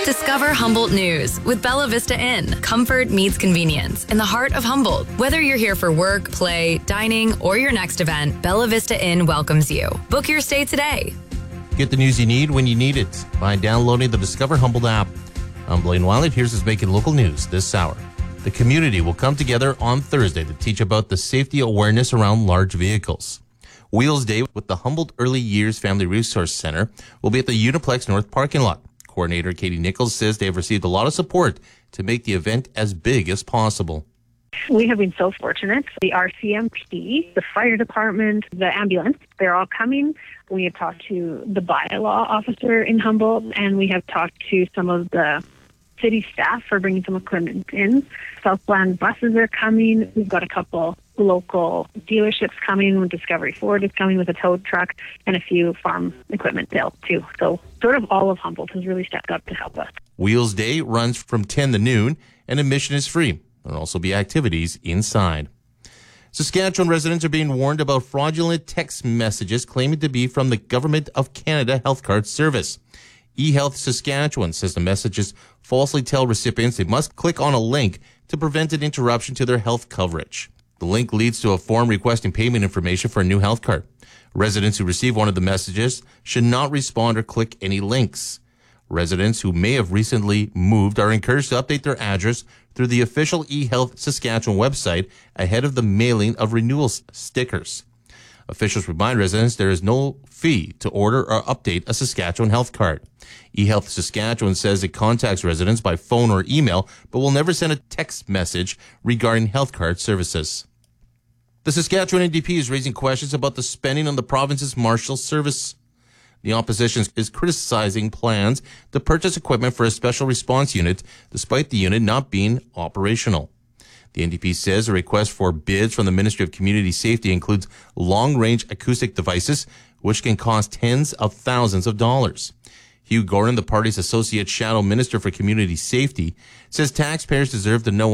Discover Humboldt News with Bella Vista Inn. Comfort meets convenience in the heart of Humboldt. Whether you're here for work, play, dining, or your next event, Bella Vista Inn welcomes you. Book your stay today. Get the news you need when you need it by downloading the Discover Humboldt app. I'm Blaine Wiley. Here's what's making local news this hour. The community will come together on Thursday to teach about the safety awareness around large vehicles. Wheels Day with the Humboldt Early Years Family Resource Center will be at the Uniplex North parking lot. Coordinator Katie Nichols says they have received a lot of support to make the event as big as possible. We have been so fortunate. The RCMP, the fire department, the ambulance, they're all coming. We have talked to the bylaw officer in Humboldt, and we have talked to some of the city staff for bringing some equipment in. Southland buses are coming. We've got a couple local dealerships coming. Discovery Ford is coming with a tow truck and a few farm equipment sales too. So sort of all of Humboldt has really stepped up to help us. Wheels Day runs from 10 to noon, and admission is free. There will also be activities inside. Saskatchewan residents are being warned about fraudulent text messages claiming to be from the Government of Canada Health Card Service. eHealth Saskatchewan says the messages falsely tell recipients they must click on a link to prevent an interruption to their health coverage. The link leads to a form requesting payment information for a new health card. Residents who receive one of the messages should not respond or click any links. Residents who may have recently moved are encouraged to update their address through the official eHealth Saskatchewan website ahead of the mailing of renewal stickers. Officials remind residents there is no fee to order or update a Saskatchewan health card. eHealth Saskatchewan says it contacts residents by phone or email, but will never send a text message regarding health card services. The Saskatchewan NDP is raising questions about the spending on the province's Marshal Service. The opposition is criticizing plans to purchase equipment for a special response unit, despite the unit not being operational. The NDP says a request for bids from the Ministry of Community Safety includes long-range acoustic devices, which can cost tens of thousands of dollars. Hugh Gordon, the party's Associate Shadow Minister for Community Safety, says taxpayers deserve to know